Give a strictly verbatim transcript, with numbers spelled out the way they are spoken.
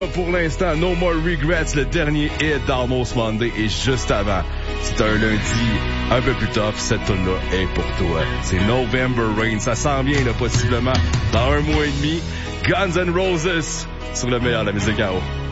Pour l'instant, No More Regrets, le dernier hit d'Almost Monday. Et juste avant, c'est un lundi un peu plus tough, cette tune-là est pour toi. C'est November Rain. Ça s'en vient, là, possiblement, dans un mois et demi. Guns N' Roses sur le meilleur de la musique à eau.